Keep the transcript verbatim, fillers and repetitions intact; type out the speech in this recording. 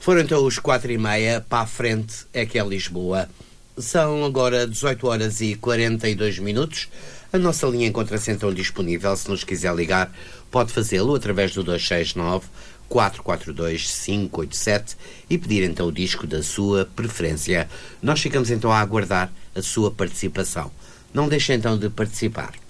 Foram então os quatro e meia, para a frente é que é Lisboa. São agora dezoito horas e quarenta e dois minutos. A nossa linha encontra-se então disponível. Se nos quiser ligar, pode fazê-lo através do dois seis nove, quatro quatro dois, cinco oito sete e pedir então o disco da sua preferência. Nós ficamos então a aguardar a sua participação. Não deixe então de participar.